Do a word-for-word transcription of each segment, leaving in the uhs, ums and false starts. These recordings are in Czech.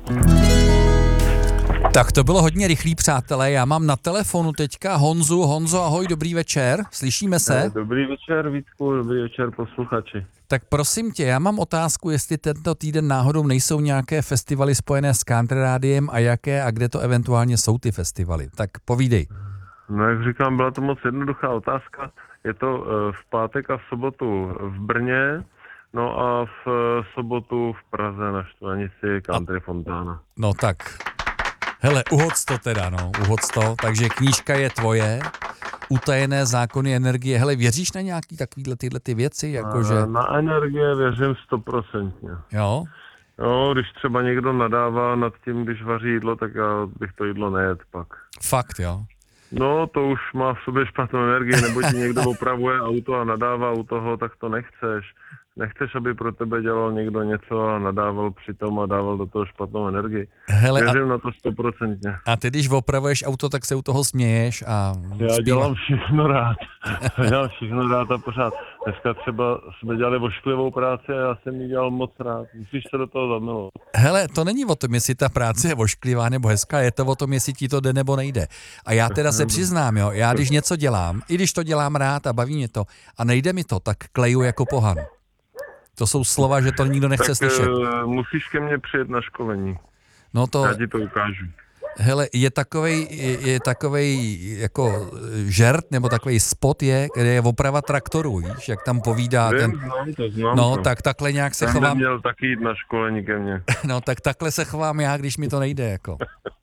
Tak to bylo hodně rychlý, přátelé. Já mám na telefonu teďka Honzu. Honzo, ahoj, dobrý večer. Slyšíme se? Dobrý večer, Vítku, dobrý večer, posluchači. Tak prosím tě, já mám otázku, jestli tento týden náhodou nejsou nějaké festivaly spojené s Country Rádiem a jaké a kde to eventuálně jsou ty festivaly. Tak povídej. No jak říkám, byla to moc jednoduchá otázka. Je to v pátek a v sobotu v Brně, no a v sobotu v Praze na Štvanici Country Fontána. No tak, hele, uhoď to teda, no, uhoď to. Takže knížka je tvoje, Utajené zákony energie. Hele, věříš na nějaký takovýhle tyhle ty věci? Jakože... Na energie věřím stoprocentně. Jo? Jo, když třeba někdo nadává nad tím, když vaří jídlo, tak já bych to jídlo nejedl pak. Fakt, jo? No, to už má v sobě špatnou energii, nebo ti někdo opravuje auto a nadává u toho, tak to nechceš. Nechceš, aby pro tebe dělal někdo něco a nadával přitom a dával do toho špatnou energii. Hele, Věřím a... na to stoprocentně. A ty, když opravuješ auto, tak se u toho směješ a... Já zpíva... dělám všechno rád. Já dělám všechno rád a pořád. Dneska třeba jsme dělali ošklivou práci a já jsem ji dělal moc rád. Musíš se do toho zamilovat. Hele, to není o tom, jestli ta práce je ošklivá nebo hezká, je to o tom, jestli ti to jde nebo nejde. A já teda se přiznám, jo, já když něco dělám, i když to dělám rád a baví mě to a nejde mi to, tak kleju jako pohan. To jsou slova, že to nikdo nechce tak, slyšet. Uh, musíš ke mně přijet na školení. No to, já ti to ukážu. Hele, je takovej, je, je takovej jako žert, nebo takovej spot je, kde je oprava traktoru, víš, jak tam povídá. Vím, ten... znám to, znám No, to. tak takhle nějak se Ten chovám. měl taky jít na školení ke mně. No, tak takhle se chovám já, když mi to nejde, jako.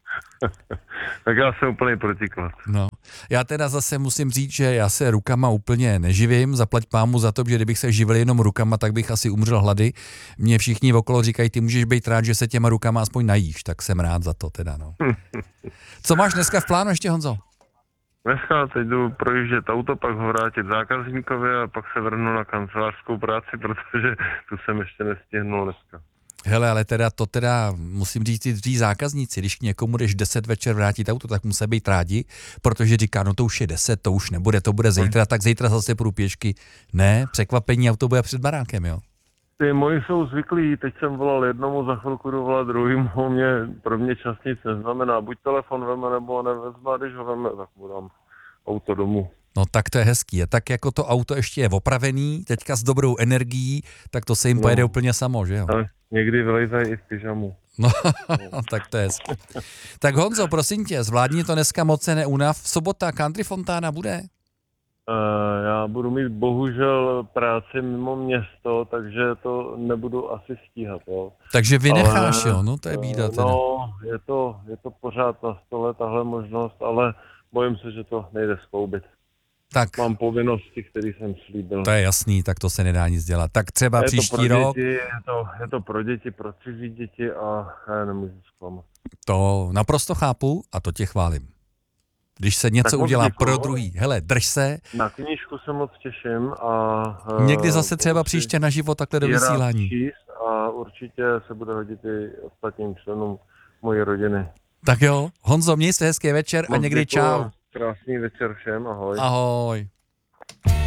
Tak já jsem úplný protiklad. No, já teda zase musím říct, že já se rukama úplně neživím, zaplať pámu za to, že kdybych se živil jenom rukama, tak bych asi umřel hlady. Mně všichni okolo říkají, ty můžeš být rád, že se těma rukama aspoň najíš, tak jsem rád za to teda, no. Co máš dneska v plánu ještě, Honzo? Dneska teď jdu projíždět auto, pak ho vrátit zákazníkovi a pak se vrhnu na kancelářskou práci, protože tu jsem ještě nestihnul dneska. Hele, ale teda to teda, musím říct, ty zákazníci, když k někomu jdeš deset večer vrátit auto, tak musí být rádi, protože říká, no to už je deset, to už nebude, to bude zítra, tak zítra zase půjdu pěšky. Ne, překvapení, auto bude před barákem, jo. Ty moji jsou zvyklí, teď jsem volal jednomu, za chvilku jdu volat druhýmu, mě, pro mě čas nic neznamená, buď telefon veme, nebo nevezme, když ho veme, tak mu dám auto domů. No tak to je hezký. A tak jako to auto ještě je opravený, teďka s dobrou energií, tak to se jim no. pojede úplně samo, že jo? Ale někdy vylejzají i v pyžamu. No, tak to je hezký. Tak Honzo, prosím tě, zvládni to dneska moc se neúnav. Sobota Country Fontána bude? Uh, já budu mít bohužel práci mimo město, takže to nebudu asi stíhat, jo. Takže vynecháš, ale, jo, no to je bída teda. No, je to, je to pořád na stole, tahle možnost, ale bojím se, že to nejde skloubit. Tak. Mám povinnosti, které jsem slíbil. To je jasný, tak to se nedá nic dělat. Tak třeba je příští to pro rok. Děti, je, to, je to pro děti, pro cizí děti a já nemůžu zklamat. To naprosto chápu a to tě chválím. Když se něco udělá děkuju. Pro druhý, hele, drž se. Na knížku se moc těším a... Někdy zase třeba příště na život takhle do vysílání. A určitě se bude hodit i ostatním členům mojí rodiny. Tak jo, Honzo, měj se hezký večer a někdy čau. Krásný večer všem, ahoj. Ahoj.